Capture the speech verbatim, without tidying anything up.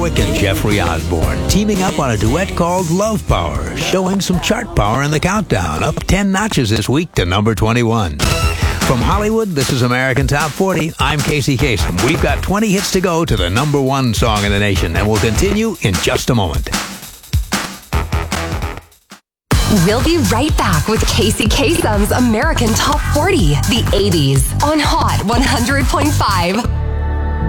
Wick and Jeffrey Osborne teaming up on a duet called Love Power, showing some chart power in the countdown, up ten notches this week to number twenty-one. From Hollywood, this is American Top forty. I'm Casey Kasem. We've got twenty hits to go to the number one song in the nation, and we'll continue in just a moment. We'll be right back with Casey Kasem's American Top forty, the eighties, on Hot one hundred point five.